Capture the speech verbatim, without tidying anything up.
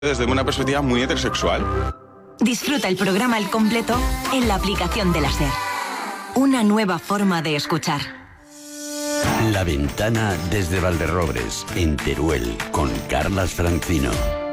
Desde una perspectiva muy heterosexual. Disfruta el programa al completo en la aplicación de la SER. Una nueva forma de escuchar. La Ventana desde Valderrobres, en Teruel, con Carlas Francino.